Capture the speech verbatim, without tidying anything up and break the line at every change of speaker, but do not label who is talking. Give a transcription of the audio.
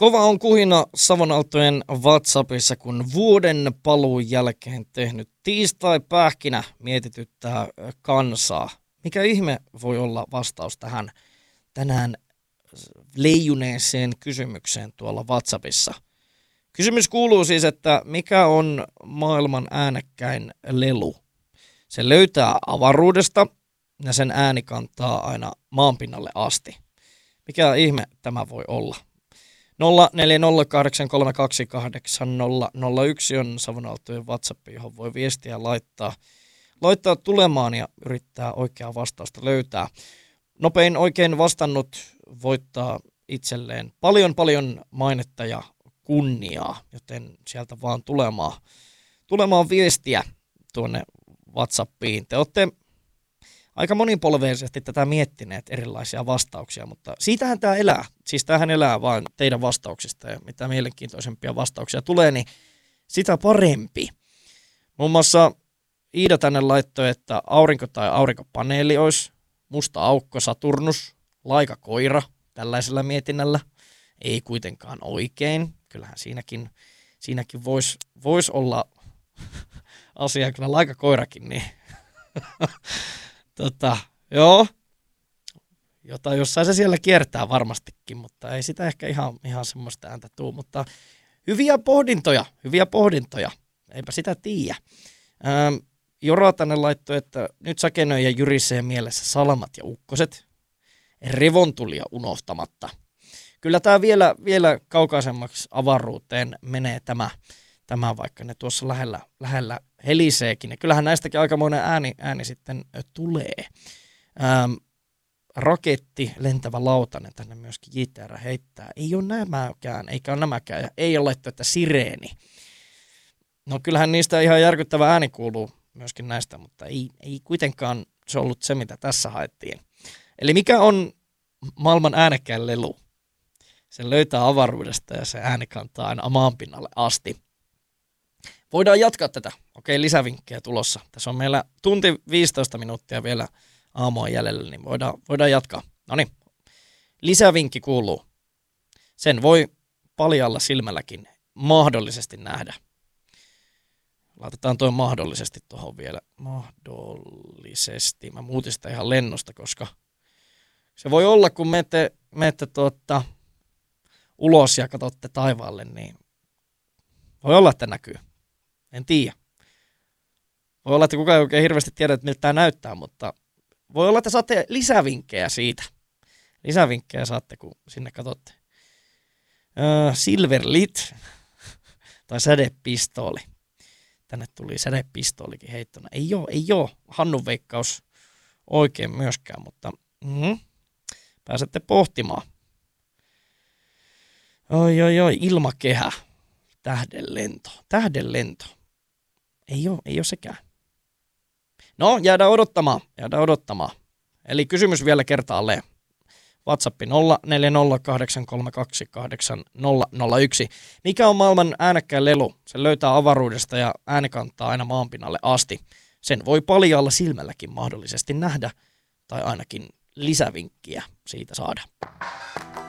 Kova on kuhina Savonaltojen WhatsAppissa, kun vuoden paluun jälkeen tehnyt tiistai-pähkinä mietityttää kansaa. Mikä ihme voi olla vastaus tähän tänään leijuneeseen kysymykseen tuolla WhatsAppissa? Kysymys kuuluu siis, että mikä on maailman äänekkäin lelu? Se löytää avaruudesta ja sen ääni kantaa aina maanpinnalle asti. Mikä ihme tämä voi olla? nolla neljä nolla kahdeksan kolme kaksi kahdeksan nolla nolla yksi on Savonaltojen WhatsApp, johon voi viestiä laittaa, laittaa tulemaan ja yrittää oikeaa vastausta löytää. Nopein oikein vastannut voittaa itselleen paljon paljon mainetta ja kunniaa, joten sieltä vaan tulemaan, tulemaan viestiä tuonne WhatsAppiin. Te olette aika monipolveisesti tätä miettineet erilaisia vastauksia, mutta siitähän tämä elää. Siis tämähän elää vain teidän vastauksista ja mitä mielenkiintoisempia vastauksia tulee, niin sitä parempi. Muun muassa Iida tänne laittoi, että aurinko tai aurinkopaneeli olisi, musta aukko Saturnus, laikakoira tällaisella mietinnällä. Ei kuitenkaan oikein. Kyllähän siinäkin, siinäkin voisi vois olla asia, kyllä laikakoirakin, niin Tota, joo, jota jossain se siellä kiertää varmastikin, mutta ei sitä ehkä ihan, ihan semmoista ääntä tuu, mutta hyviä pohdintoja, hyviä pohdintoja, eipä sitä tiedä. Ähm, Jora tänne laittoi, että nyt säkenöi ja jyrisee mielessä salamat ja ukkoset, revontulia unohtamatta. Kyllä tämä vielä, vielä kaukaisemmaksi avaruuteen menee tämä, tämä vaikka ne tuossa lähellä, lähellä heliseekin. Ja kyllähän näistäkin aikamoinen ääni, ääni sitten tulee. Ähm, raketti, lentävä lautanen tänne myöskin J T R heittää. Ei ole nämäkään, eikä ole nämäkään. Ja ei ole laittu, että sireeni. No kyllähän niistä ihan järkyttävä ääni kuuluu myöskin näistä, mutta ei, ei kuitenkaan se ollut se, mitä tässä haettiin. Eli mikä on maailman äänekkäin lelu? Se löytää avaruudesta ja se ääni kantaa aina maanpinnalle asti. Voidaan jatkaa tätä. Okei, lisävinkkejä tulossa. Tässä on meillä tunti viisitoista minuuttia vielä aamua jäljellä, niin voidaan, voidaan jatkaa. No niin, lisävinkki kuuluu. Sen voi paljalla silmälläkin mahdollisesti nähdä. Laitetaan toi mahdollisesti tuohon vielä. Mahdollisesti. Mä muutin sitä ihan lennosta, koska se voi olla, kun menette, menette tuota, ulos ja katsotte taivaalle, niin voi olla, että näkyy. En tiedä. Voi olla, että kukaan ei oikein hirveästi tiedä, että miltä tämä näyttää, mutta voi olla, että saatte lisävinkkejä siitä. Lisävinkkejä saatte, kun sinne katsotte. Öö, Silverlit tai sädepistooli. Tänne tuli sädepistoolikin heittona. Ei oo, ei oo Hannun veikkaus oikein myöskään, mutta mm, pääsette pohtimaan. Oi, oi, oi, ilmakehä. Tähdenlento. Tähdenlento. Ei ole, ei ole sekään. No, jäädään odottamaan. Jäädään odottamaan. Eli kysymys vielä kertaalleen. WhatsApp nolla neljä nolla kahdeksan kolme kaksi kahdeksan nolla nolla yksi. Mikä on maailman äänekkäin lelu? Se löytää avaruudesta ja ääni kantaa aina maanpinnalle asti. Sen voi paljaalla silmälläkin mahdollisesti nähdä, tai ainakin lisävinkkiä siitä saada.